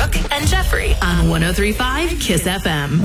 Brooke and Jeffrey on 103.5 Kiss FM.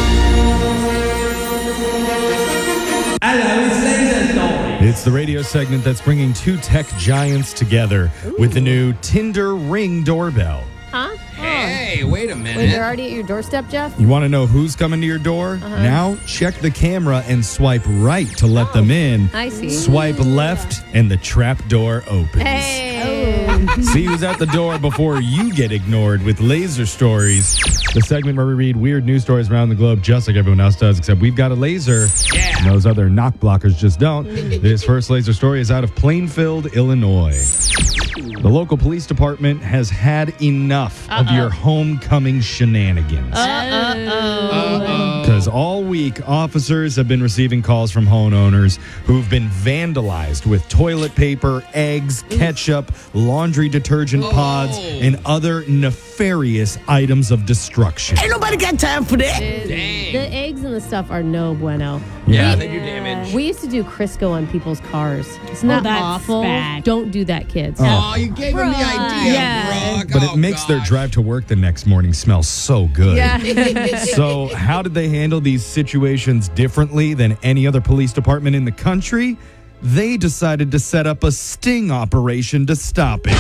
Hello, it's Laser Story. It's the radio segment that's bringing two tech giants together with the new Tinder Ring doorbell. Huh? Hey, wait a minute. Wait, they're already at your doorstep, Jeff? You want to know who's coming to your door? Now check the camera and swipe right to let them in. I see. Swipe left and the trap door opens. Hey. See who's at the door before you get ignored with Laser Stories. The segment where we read weird news stories around the globe just like everyone else does, except we've got a laser. Yeah. And those other knock blockers just don't. This first Laser Story is out of Plainfield, Illinois. The local police department has had enough of your homecoming shenanigans. Because all week, officers have been receiving calls from homeowners who've been vandalized with toilet paper, eggs, ketchup, laundry detergent pods, and other nefarious items of destruction. Ain't nobody got time for that. Dang. The eggs and the stuff are no bueno. Yeah, they do damage. We used to do Crisco on people's cars. Isn't that that's awful? bad. Don't do that, kids. Oh, you gave them the idea, Yeah. Brooke. But Oh, it makes their gosh. drive to work the next morning smell so good. Yeah. So, how did they handle these situations differently than any other police department in the country? They decided to set up a sting operation to stop it.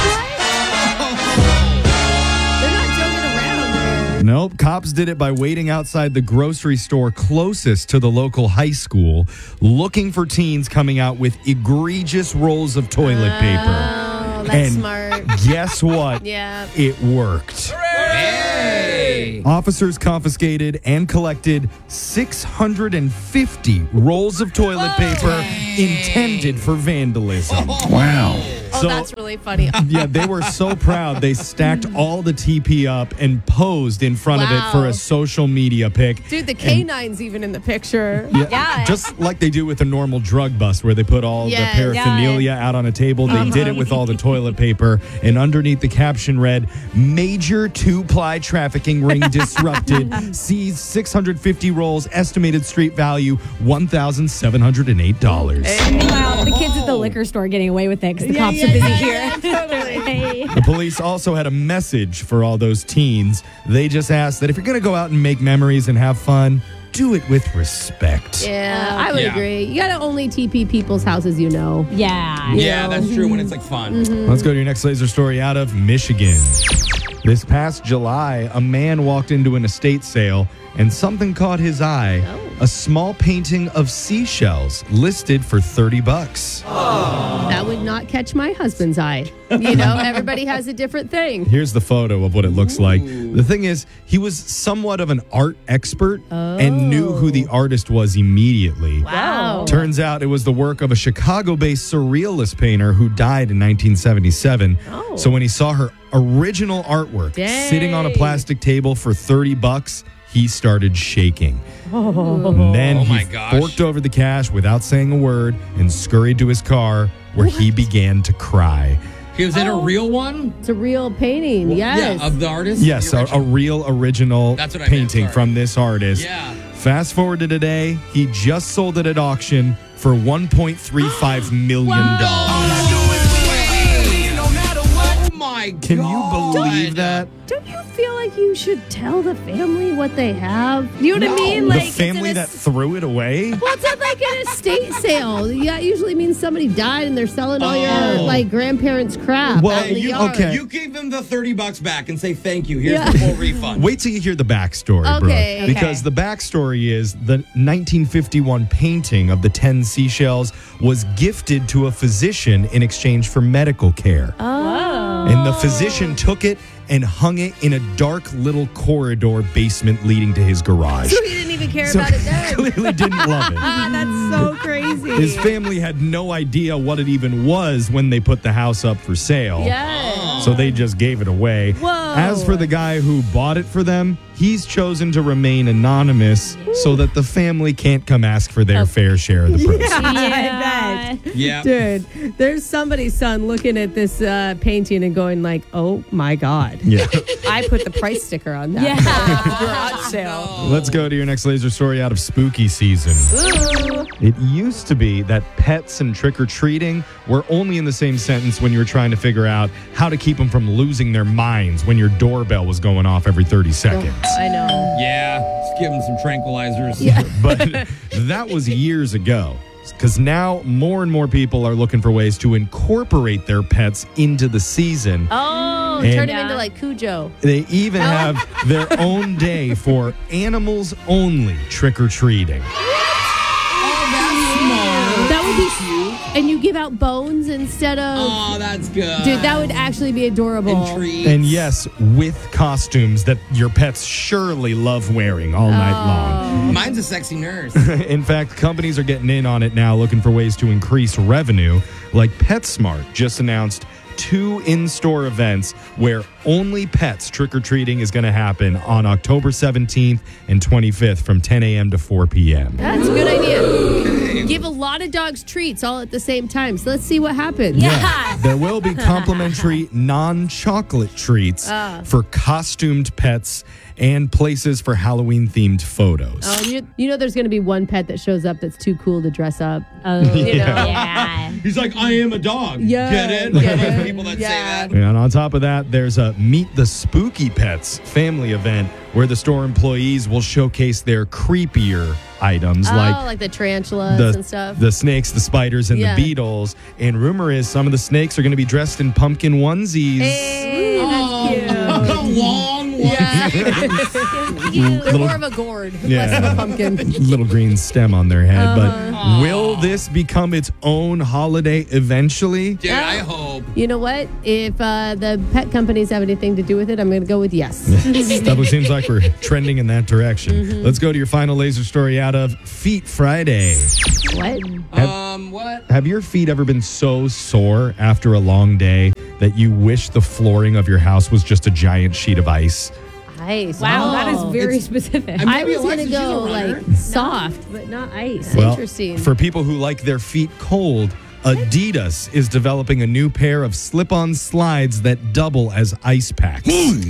They're not joking around there. Nope, cops did it by waiting outside the grocery store closest to the local high school, looking for teens coming out with egregious rolls of toilet paper. Oh, that's And smart. Guess what? Yeah. It worked. Hey. Officers confiscated and collected 650 rolls of toilet paper intended for vandalism. Wow. Oh, that's really funny. Yeah, they were so proud. They stacked all the TP up and posed in front of it for Wow. a social media pic. Dude, the K9's even in the picture. Yeah, just like they do with a normal drug bust where they put all Yes. the paraphernalia out on a table. They did it with all the toilet paper. And underneath the caption read, "Major two-ply trafficking ring disrupted. Seized 650 rolls. Estimated street value $1,708. Wow, the kids at the liquor store getting away with it because the cops are busy here. Hey. The police also had a message for all those teens. They just asked that if you're going to go out and make memories and have fun, do it with respect. Yeah, I would Yeah. agree. You gotta only TP people's houses you know. Yeah. Yeah, that's true when it's like fun. Let's go to your next laser story out of Michigan. This past July, a man walked into an estate sale and something caught his eye. A small painting of seashells listed for $30. That would not catch my husband's eye. You know, everybody has a different thing. Here's the photo of what it looks like. The thing is, he was somewhat of an art expert and knew who the artist was immediately. Wow. Turns out it was the work of a Chicago-based surrealist painter who died in 1977. So when he saw her original artwork sitting on a plastic table for $30, he started shaking. And then Oh my he gosh. forked over the cash without saying a word and scurried to his car where he began to cry. Was it a real one? It's a real painting. Yes. Yeah, of the artist? Yes, The a original? real original That's what I meant, painting sorry. from this artist. Yeah. Fast forward to today, he just sold it at auction for $1.35 million. Oh my God. Can you believe that? Don't you feel like you should tell the family what they have? You know what I mean? The Like it's family an that threw it away? well, it's not like an estate sale. That usually means somebody died and they're selling all your like grandparents' crap. Well, out in the you- yard. okay. You give them the $30 back and say thank you. Here's Yeah. the full refund. Wait till you hear the backstory, Okay. Brooke. Because the backstory is the 1951 painting of the 10 seashells was gifted to a physician in exchange for medical care. Oh. And the physician took it and hung it in a dark little corridor basement leading to his garage. So he didn't even care So about it he then. clearly didn't love it. That's so crazy. His family had no idea what it even was when they put the house up for sale. Yes. So they just gave it away. Whoa. As for the guy who bought it for them, he's chosen to remain anonymous so that the family can't come ask for their fair share of the proceeds. Yeah. Yeah. Dude, there's somebody's son looking at this painting and going like, "Oh my God!" Yeah. I put the price sticker on that. Yeah. Garage sale. Let's go to your next laser story out of spooky season. It used to be that pets and trick-or-treating were only in the same sentence when you were trying to figure out how to keep them from losing their minds when your doorbell was going off every 30 seconds. I know. Yeah, just give them some tranquilizers. But that was years ago. Because now more and more people are looking for ways to incorporate their pets into the season. Oh, And- turn him into like Cujo. They even have their own day for animals only trick-or-treating. That would be cute. And you give out bones instead of. Oh, that's good. Dude, that would actually be adorable. And treats. And yes, with costumes that your pets surely love wearing all night long. Mine's a sexy nurse. In fact, companies are getting in on it now, looking for ways to increase revenue. Like PetSmart just announced 2 in-store events where only pets trick-or-treating is going to happen on October 17th and 25th from 10 a.m. to 4 p.m. That's a good idea. Give a lot of dogs treats all at the same time. So let's see what happens. Yeah. There will be complimentary non-chocolate treats for costumed pets and places for Halloween-themed photos. Oh, you know there's going to be one pet that shows up that's too cool to dress up. Oh, You know? yeah. He's like, I am a dog. Yeah, Get it? Like get those it. people that Yeah. say that. And on top of that, there's a Meet the Spooky Pets family event where the store employees will showcase their creepier items like the tarantulas and stuff. the snakes, the spiders, and Yeah. the beetles. And rumor is some of the snakes are going to be dressed in pumpkin onesies. Hey, that's cute. Long one. They're more of a gourd, less of a pumpkin. Little green stem on their head. But will this become its own holiday eventually? Dude, I hope. You know what? If the pet companies have anything to do with it, I'm going to go with yes. Definitely seems like we're trending in that direction. Let's go to your final laser story out of Feet Friday. What? What? Have your feet ever been so sore after a long day that you wish the flooring of your house was just a giant sheet of ice? Ice. Wow, that is very It's- specific. I Maybe was going to Alexis, she's a go runner. like soft, but not ice. Interesting. For people who like their feet cold, Adidas is developing a new pair of slip-on slides that double as ice packs.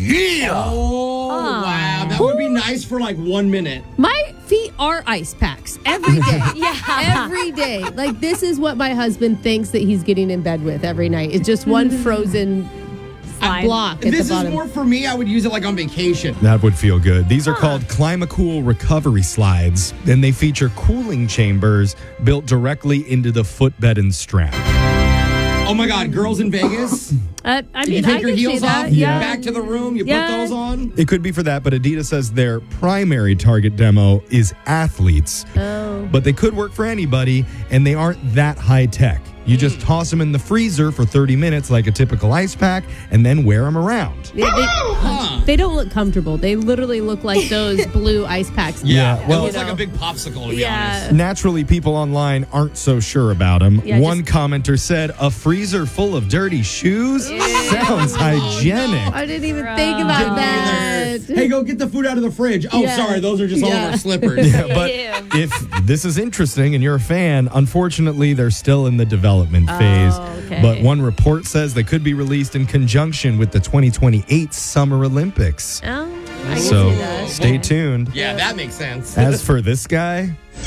Oh, wow. That would be nice for like 1 minute. My feet are ice packs every day. Yeah. Every day. Like, this is what my husband thinks that he's getting in bed with every night. It's just one frozen Slide. block at If this the is bottom. more for me, I would use it like on vacation. That would feel good. These are called Climacool recovery slides, and they feature cooling chambers built directly into the footbed and strap. Oh my God, girls in Vegas? I You mean, take I your can see heels that. off, Yeah. back to the room, you Yeah. put those on. It could be for that, but Adidas says their primary target demo is athletes. Oh. But they could work for anybody, and they aren't that high tech. You just toss them in the freezer for 30 minutes like a typical ice pack, and then wear them around. They don't look comfortable. They literally look like those blue ice packs. Yeah, well- it looks like a big popsicle, to be Yeah. honest. Naturally, people online aren't so sure about them. Yeah, One commenter said, "A freezer full of dirty shoes? Sounds hygienic." I didn't even think about that. Hey, go get the food out of the fridge. Oh, Yeah. sorry, those are just all Yeah. our slippers. Yeah, but if this is interesting and you're a fan, unfortunately, they're still in the development phase. okay. But one report says they could be released in conjunction with the 2028 Summer Olympics. Oh, I can So see that. stay tuned. Yeah, that makes sense. As for this guy,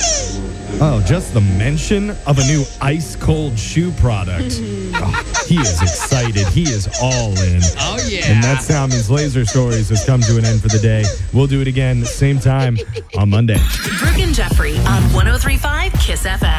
just the mention of a new ice cold shoe product. He is excited. He is all in. Oh, yeah. And that's how means Laser Stories has come to an end for the day. We'll do it again, same time on Monday. Brooke and Jeffrey on 103.5 KISS FM.